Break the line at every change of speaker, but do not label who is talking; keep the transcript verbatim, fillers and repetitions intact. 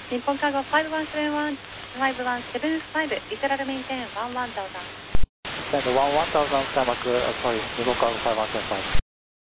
日本カーゴファイブワンセブンワン、ファイブワンセブンファイブ、リトラルメインテンワンワンタウザン。
Then one one thousand tarmac, uh, sorry, Nippon Cargo five one seven five.